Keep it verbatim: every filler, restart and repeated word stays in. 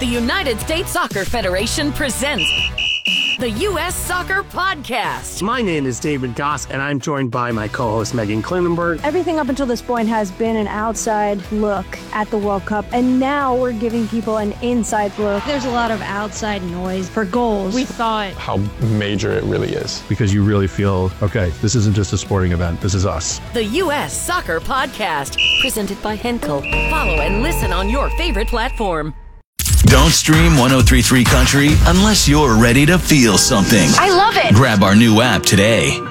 The United States Soccer Federation presents the U S Soccer Podcast. My name is David Goss, and I'm joined by my co-host Megan Klinenberg. Everything up until this point has been an outside look at the World Cup, and now we're giving people an inside look. There's a lot of outside noise for goals. We thought how major it really is. Because you really feel, okay, this isn't just a sporting event, this is us. The U S Soccer Podcast, presented by Henkel. Follow and listen on your favorite platform. Don't stream one oh three point three Country unless you're ready to feel something. I love it. Grab our new app today.